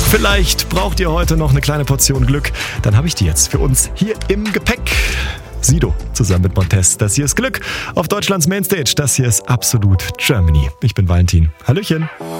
Vielleicht braucht ihr heute noch eine kleine Portion Glück. Dann habe ich die jetzt für uns hier im Gepäck. Sido zusammen mit Montez. Das hier ist Glück auf Deutschlands Mainstage. Das hier ist Absolut Germany. Ich bin Valentin. Hallöchen.